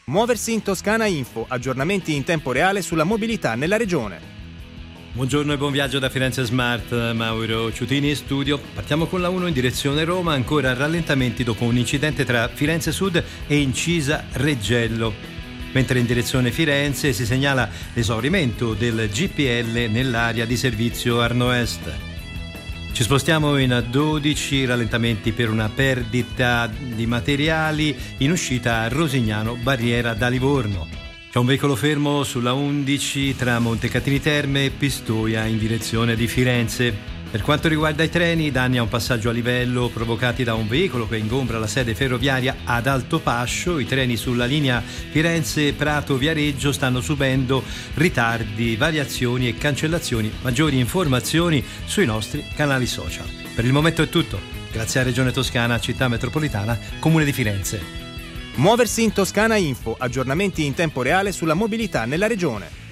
Muoversi in Toscana Info, aggiornamenti in tempo reale sulla mobilità nella regione. Buongiorno e buon viaggio da Firenze Smart, Mauro Ciutini in studio. Partiamo con la 1 in direzione Roma, ancora rallentamenti dopo un incidente tra Firenze Sud e Incisa Reggello. Mentre in direzione Firenze si segnala l'esaurimento del GPL nell'area di servizio Arno Est. Ci spostiamo in 12 rallentamenti per una perdita di materiali in uscita a Rosignano, barriera da Livorno. C'è un veicolo fermo sulla 11 tra Montecatini Terme e Pistoia in direzione di Firenze. Per quanto riguarda i treni, danni a un passaggio a livello provocati da un veicolo che ingombra la sede ferroviaria ad Altopascio. I treni sulla linea Firenze-Prato-Viareggio stanno subendo ritardi, variazioni e cancellazioni. Maggiori informazioni sui nostri canali social. Per il momento è tutto. Grazie a Regione Toscana, Città Metropolitana, Comune di Firenze. Muoversi in Toscana Info, aggiornamenti in tempo reale sulla mobilità nella regione.